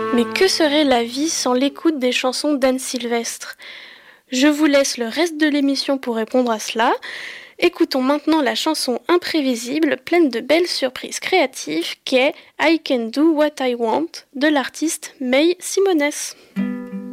Mais que serait la vie sans l'écoute des chansons d'Anne Sylvestre ? Je vous laisse le reste de l'émission pour répondre à cela. Écoutons maintenant la chanson imprévisible, pleine de belles surprises créatives, qu'est I Can Do What I Want de l'artiste May Simones.